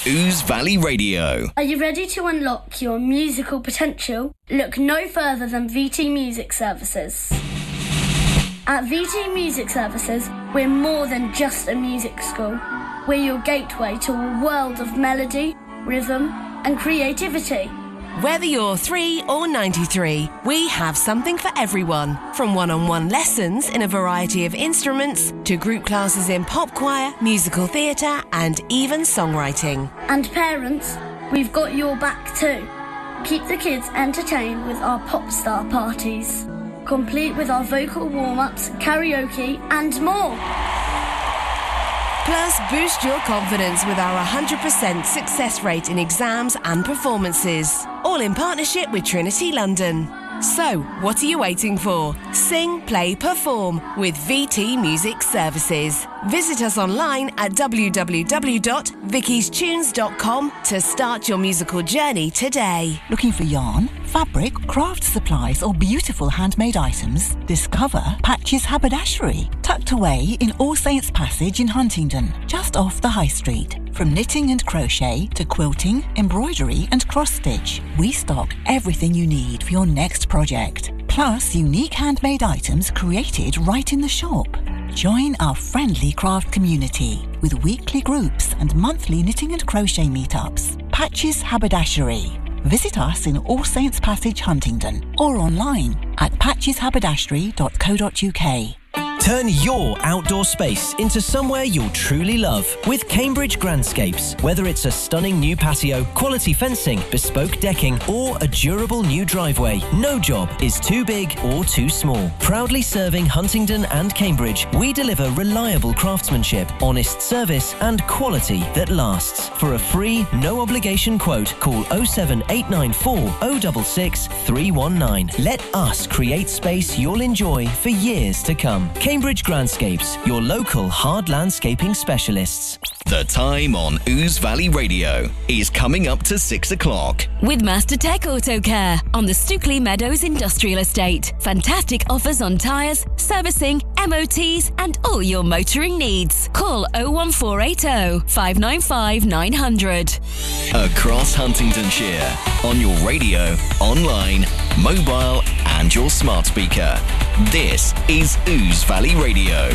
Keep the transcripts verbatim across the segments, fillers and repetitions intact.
Ouse Valley Radio. Are you ready to unlock your musical potential? Look no further than V T Music Services. At V T Music Services, we're more than just a music school. We're your gateway to a world of melody, rhythm, and creativity. Whether you're three or ninety-three, we have something for everyone. From one-on-one lessons in a variety of instruments to group classes in pop choir, musical theatre and even songwriting. And parents, we've got your back too. Keep the kids entertained with our pop star parties, complete with our vocal warm-ups, karaoke and more. Plus, boost your confidence with our one hundred percent success rate in exams and performances. All in partnership with Trinity London. So, what are you waiting for? Sing, play, perform with V T Music Services. Visit us online at w w w dot vickies tunes dot com to start your musical journey today. Looking for yarn, fabric, craft supplies or beautiful handmade items? Discover Patches Haberdashery, tucked away in All Saints Passage in Huntingdon, just off the High Street. From knitting and crochet to quilting, embroidery and cross-stitch, we stock everything you need for your next project. Plus unique handmade items created right in the shop. Join our friendly craft community with weekly groups and monthly knitting and crochet meetups. Patches Haberdashery. Visit us in All Saints Passage, Huntingdon, or online at patches haberdashery dot co dot u k. Turn your outdoor space into somewhere you'll truly love with Cambridge Grandscapes. Whether it's a stunning new patio, quality fencing, bespoke decking, or a durable new driveway, no job is too big or too small. Proudly serving Huntingdon and Cambridge, we deliver reliable craftsmanship, honest service, and quality that lasts. For a free, no-obligation quote, call oh seven eight nine four oh six six three one nine. Let us create space you'll enjoy for years to come. Cambridge Grandscapes, your local hard landscaping specialists. The time on Ouse Valley Radio is coming up to six o'clock. With Master Tech Auto Care on the Stookley Meadows Industrial Estate. Fantastic offers on tyres, servicing, M O Ts and all your motoring needs. Call oh one four eight oh, five nine five, nine hundred. Across Huntingdonshire, on your radio, online, mobile and your smart speaker. This is Ouse Valley Radio.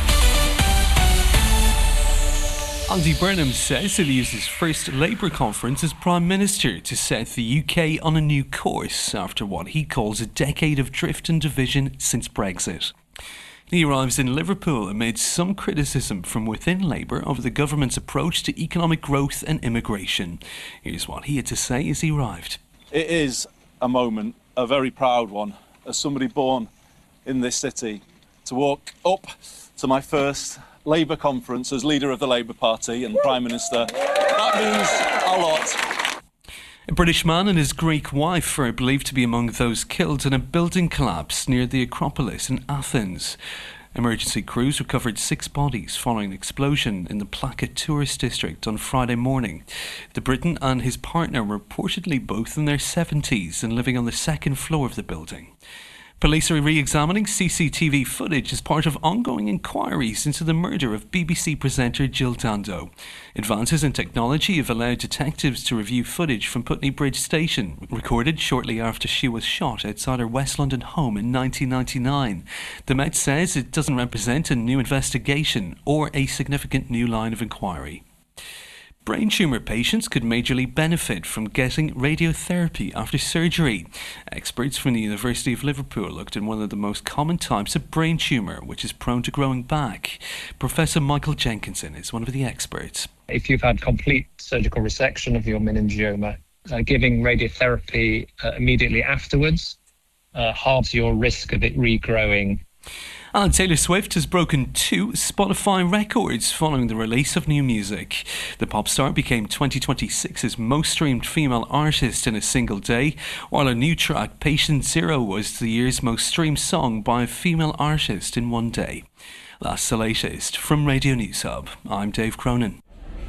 Andy Burnham says he'll use his first Labour conference as Prime Minister to set the U K on a new course after what he calls a decade of drift and division since Brexit. He arrives in Liverpool amid some criticism from within Labour over the government's approach to economic growth and immigration. Here's what he had to say as he arrived. It is a moment, a very proud one, as somebody born in this city, to walk up to my first Labour conference as leader of the Labour Party and Prime Minister. That means a lot. A British man and his Greek wife are believed to be among those killed in a building collapse near the Acropolis in Athens. Emergency crews recovered six bodies following an explosion in the Plaka tourist district on Friday morning. The Briton and his partner were reportedly both in their seventies and living on the second floor of the building. Police are re-examining C C T V footage as part of ongoing inquiries into the murder of B B C presenter Jill Dando. Advances in technology have allowed detectives to review footage from Putney Bridge Station, recorded shortly after she was shot outside her West London home in nineteen ninety-nine. The Met says it doesn't represent a new investigation or a significant new line of inquiry. Brain tumour patients could majorly benefit from getting radiotherapy after surgery. Experts from the University of Liverpool looked at one of the most common types of brain tumour, which is prone to growing back. Professor Michael Jenkinson is one of the experts. If you've had complete surgical resection of your meningioma, uh, giving radiotherapy uh, immediately afterwards uh, halves your risk of it regrowing. And Taylor Swift has broken two Spotify records following the release of new music. The pop star became twenty twenty-six's most streamed female artist in a single day, while her new track, Patient Zero, was the year's most streamed song by a female artist in one day. That's the latest from Radio News Hub. I'm Dave Cronin.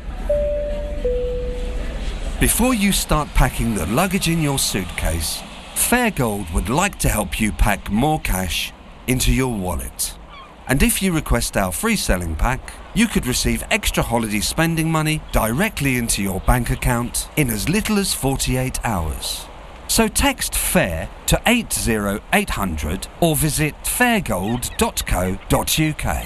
Before you start packing the luggage in your suitcase, Fairgold would like to help you pack more cash into your wallet. And if you request our free selling pack, you could receive extra holiday spending money directly into your bank account in as little as forty-eight hours. So text FAIR to eight zero eight hundred or visit fairgold dot co dot uk.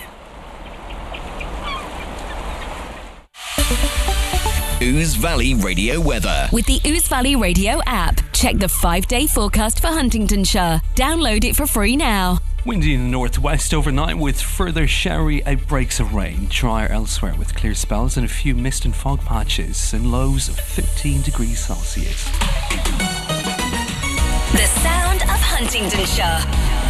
Ouse Valley Radio weather. With the Ouse Valley Radio app, check the five-day forecast for Huntingdonshire. Download it for free now. Windy in the northwest overnight with further showery outbreaks of rain. Drier elsewhere with clear spells and a few mist and fog patches and lows of fifteen degrees Celsius. The sound of Huntingdonshire.